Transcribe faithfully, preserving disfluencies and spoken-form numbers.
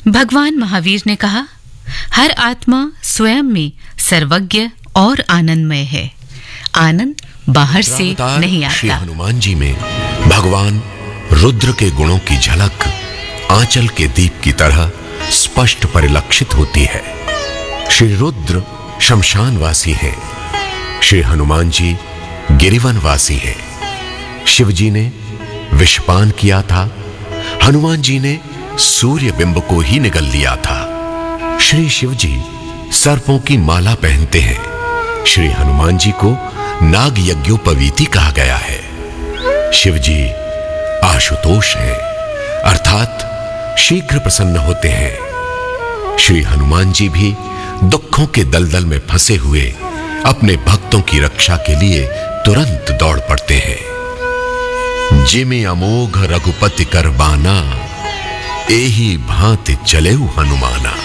भगवान महावीर ने कहा, हर आत्मा स्वयं में सर्वज्ञ और आनंदमय है। आनंद बाहर से नहीं आता। श्री हनुमान जी में भगवान रुद्र के गुणों की झलक आंचल के दीप की तरह स्पष्ट परिलक्षित होती है। श्री रुद्र शमशानवासी हैं, श्री हनुमान जी गिरिवनवासी हैं। शिव जी ने विषपान किया था, हनुमान जी ने सूर्य बिंब को ही निगल लिया था। श्री शिव जी सर्पों की माला पहनते हैं, श्री हनुमान जी को नाग यज्ञोपवीति कहा गया है। शिव जी आशुतोष हैं, अर्थात शीघ्र प्रसन्न होते हैं। श्री हनुमान जी भी दुखों के दलदल में फंसे हुए अपने भक्तों की रक्षा के लिए तुरंत दौड़ पड़ते हैं। जिमि अमोघ रघुपति कर बाना, एही भांति चलेउ हनुमाना।